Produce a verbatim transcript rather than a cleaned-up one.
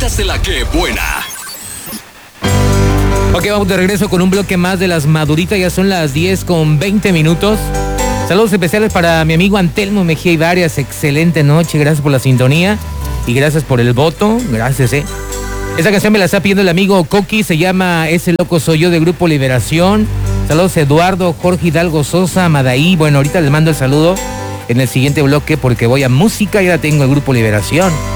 Cuentas de la que buena. Ok, vamos de regreso con un bloque más de las maduritas. Ya son las diez con veinte minutos. Saludos especiales para mi amigo Antelmo Mejía Ibarias. Excelente noche, gracias por la sintonía y gracias por el voto. Gracias, eh. Esta canción me la está pidiendo el amigo Coqui, se llama Ese Loco Soy Yo, de Grupo Liberación. Saludos Eduardo, Jorge Hidalgo Sosa, Madaí. Bueno, ahorita les mando el saludo en el siguiente bloque porque voy a música y ya tengo el Grupo Liberación.